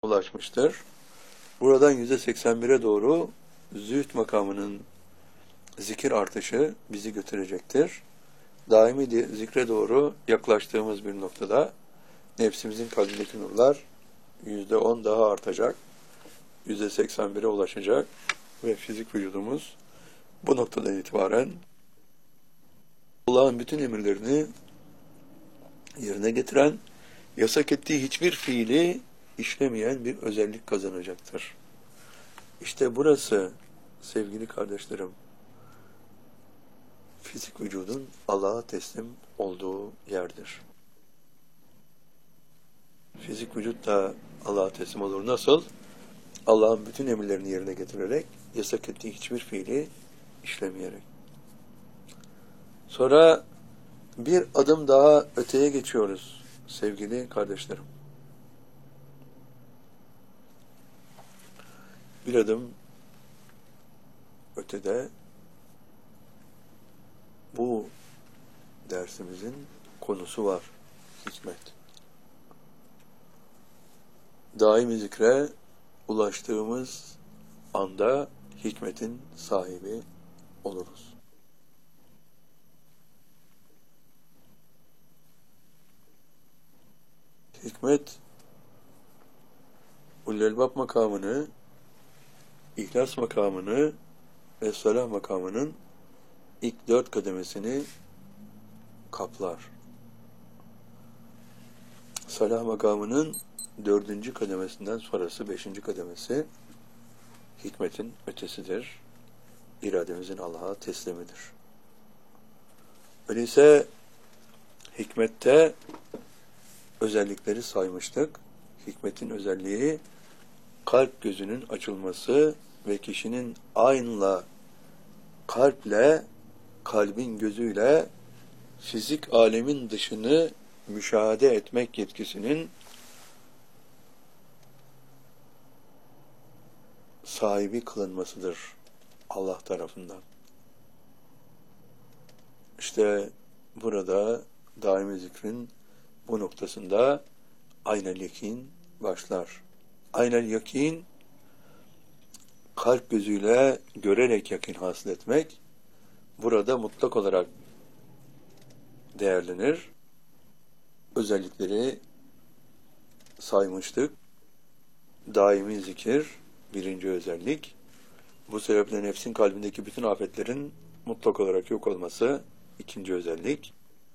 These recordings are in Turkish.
ulaşmıştır. Buradan %81'e doğru zühd makamının zikir artışı bizi götürecektir. Daimi zikre doğru yaklaştığımız bir noktada nefsimizin kalbindeki nurlar %10 daha artacak, %81'e ulaşacak ve fizik vücudumuz bu noktadan itibaren Allah'ın bütün emirlerini yerine getiren, yasak ettiği hiçbir fiili işlemeyen bir özellik kazanacaktır. İşte burası sevgili kardeşlerim, fizik vücudun Allah'a teslim olduğu yerdir. Fizik vücut da Allah'a teslim olur. Nasıl? Allah'ın bütün emirlerini yerine getirerek, yasak ettiği hiçbir fiili işlemeyerek. Sonra bir adım daha öteye geçiyoruz sevgili kardeşlerim. Bir adım ötede bu dersimizin konusu var. Hikmet. Daimi zikre ulaştığımız anda hikmetin sahibi oluruz. Hikmet, ulul-elbab makamını, ihlas makamını ve salah makamının ilk 4 kademesini kaplar. Salah makamının 4. kademesinden sonrası 5. kademesi hikmetin ötesidir. İrademizin Allah'a teslimidir. Öyleyse hikmette özellikleri saymıştık. Hikmetin özelliği kalp gözünün açılması ve kişinin aynla, kalple, kalbin gözüyle fizik alemin dışını müşahede etmek yetkisinin sahibi kılınmasıdır Allah tarafından. İşte burada daimi zikrin bu noktasında aynel yakin başlar. Aynel yakin, kalp gözüyle görerek yakin hasıl etmek, burada mutlak olarak değerlenir. Özellikleri saymıştık. Daimi zikir, 1. özellik. Bu sebeple nefsin kalbindeki bütün afetlerin mutlak olarak yok olması, 2. özellik.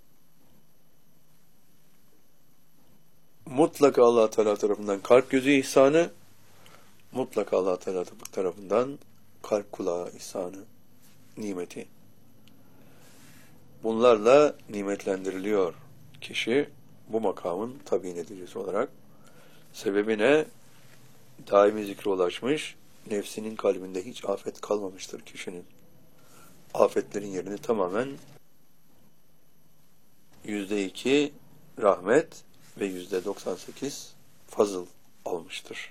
Mutlaka Allah Teala tarafından kalp gözü ihsanı, mutlaka Allah Teala tarafından kalp kulağı ihsanı, nimeti. Bunlarla nimetlendiriliyor kişi bu makamın tabii neticesi olarak. Sebebi ne? Daimi zikre ulaşmış, nefsinin kalbinde hiç afet kalmamıştır kişinin. Afetlerin yerini tamamen %2 rahmet ve %98 fazıl almıştır.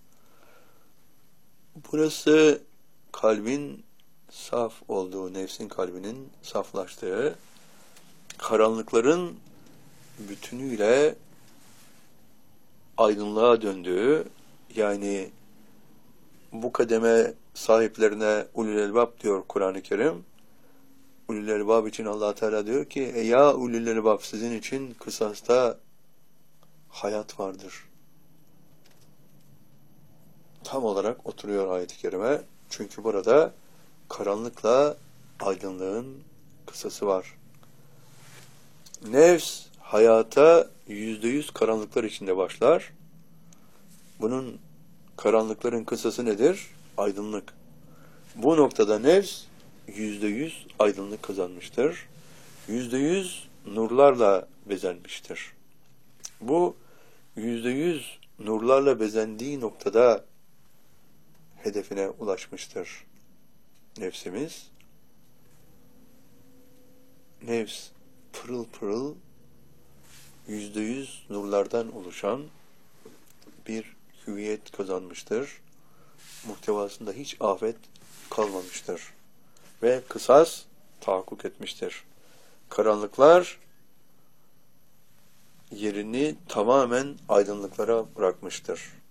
Burası kalbin saf olduğu, nefsin kalbinin saflaştığı, karanlıkların bütünüyle aydınlığa döndüğü, yani bu kademe sahiplerine ulul-elbab diyor Kur'an-ı Kerim. Ulul-elbab için Allah Teala diyor ki, ya ulul-elbab, sizin için kısasta hayat vardır. Tam olarak oturuyor ayet-i kerime. Çünkü burada karanlıkla aydınlığın kısası var. Nefs hayata %100 karanlıklar içinde başlar. Bunun karanlıkların kısası nedir? Aydınlık. Bu noktada nefs %100 aydınlık kazanmıştır. %100 nurlarla bezenmiştir. Bu %100 nurlarla bezendiği noktada hedefine ulaşmıştır nefsimiz. Nefs pırıl pırıl %100 nurlardan oluşan bir hüviyet kazanmıştır. Muhtevasında hiç afet kalmamıştır. Ve kısas tahakkuk etmiştir. Karanlıklar yerini tamamen aydınlıklara bırakmıştır.